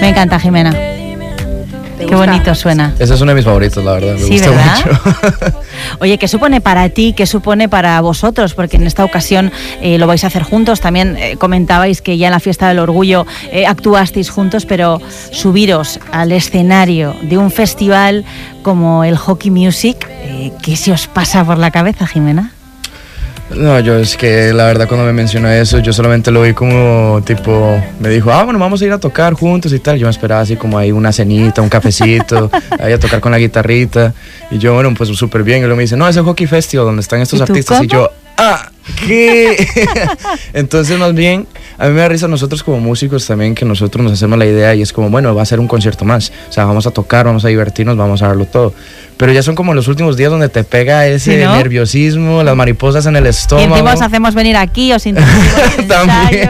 Me encanta, Jimena. Qué bonito suena. Ese es uno de mis favoritos, la verdad. Me gusta mucho. Oye, ¿qué supone para ti? ¿Qué supone para vosotros? Porque en esta ocasión lo vais a hacer juntos. También comentabais que ya en la Fiesta del Orgullo actuasteis juntos, pero subiros al escenario de un festival como el Hockey Music, ¿qué se os pasa por la cabeza, Jimena? No, yo es que la verdad cuando me mencionó eso, yo solamente lo vi como tipo, me dijo, bueno, vamos a ir a tocar juntos y tal. Yo me esperaba así como ahí una cenita, un cafecito, ahí a tocar con la guitarrita. Y yo, bueno, pues súper bien. Y luego me dice, no, es el Hockey Festival donde están estos artistas. ¿Cómo? Y yo, ¿qué? Entonces más bien, a mí me da risa nosotros como músicos también, que nosotros nos hacemos la idea y es como, bueno, va a ser un concierto más. O sea, vamos a tocar, vamos a divertirnos, vamos a darlo todo. Pero ya son como los últimos días donde te pega ese nerviosismo, las mariposas en el estómago. Y encima os hacemos venir aquí, os también.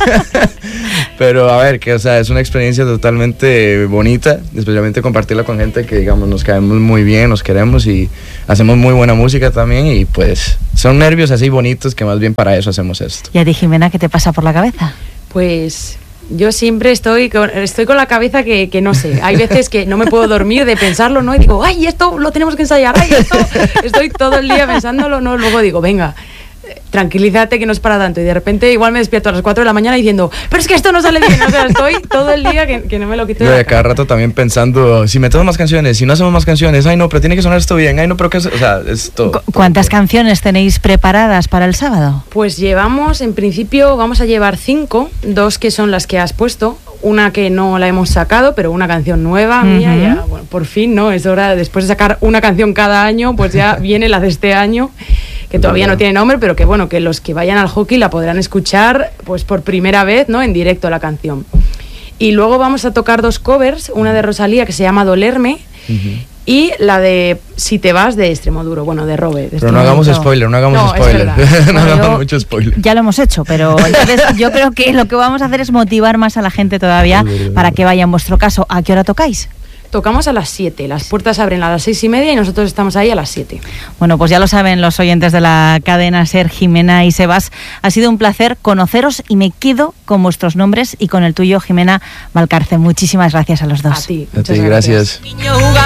Pero a ver, que o sea, es una experiencia totalmente bonita, especialmente compartirla con gente que, digamos, nos caemos muy bien, nos queremos y hacemos muy buena música también y pues son nervios así bonitos que más bien para eso hacemos esto. ¿Y a ti, Jimena, qué te pasa por la cabeza? Pues yo siempre estoy con la cabeza que no sé, hay veces que no me puedo dormir de pensarlo, ¿no? Y digo, ay, esto lo tenemos que ensayar, ay, esto, estoy todo el día pensándolo, ¿no? Luego digo, venga, tranquilízate que no es para tanto. Y de repente igual me despierto a las 4 de la mañana diciendo, pero es que esto no sale bien. O sea, estoy todo el día que no me lo quito. Yo de cada rato también pensando, si metemos más canciones, si no hacemos más canciones, ay no, pero tiene que sonar esto bien, ay no, pero que, o sea, es todo. ¿Cuántas canciones tenéis preparadas para el sábado? Pues llevamos, en principio, vamos a llevar 5, 2 que son las que has puesto, una que no la hemos sacado, pero una canción nueva mía, ya, bueno, por fin, ¿no? Es hora, después de sacar una canción cada año, pues ya viene la de este año, que todavía no tiene nombre, pero que bueno, que los que vayan al hockey la podrán escuchar pues por primera vez, ¿no? En directo la canción. Y luego vamos a tocar 2 covers, una de Rosalía que se llama Dolerme y la de Si te vas de Extremoduro, bueno, de Robe. Pero no hagamos spoiler, no hagamos spoiler. No hagamos mucho spoiler. Ya lo hemos hecho, pero entonces yo creo que lo que vamos a hacer es motivar más a la gente todavía para que vaya. En vuestro caso, ¿a qué hora tocáis? Tocamos a las 7, las puertas abren a las 6:30 y nosotros estamos ahí a las 7. Bueno, pues ya lo saben los oyentes de la cadena SER, Jimena y Sebas. Ha sido un placer conoceros y me quedo con vuestros nombres y con el tuyo, Jimena Valcarce. Muchísimas gracias a los dos. A ti, muchas gracias.